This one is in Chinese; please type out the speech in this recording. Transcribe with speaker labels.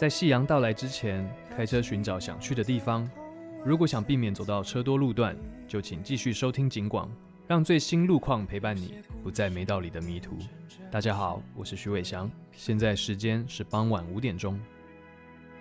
Speaker 1: 在夕阳到来之前，开车寻找想去的地方。如果想避免走到车多路段，就请继续收听警广，让最新路况陪伴你，不再没道理的迷途。大家好，我是徐伟翔，现在时间是傍晚5点钟。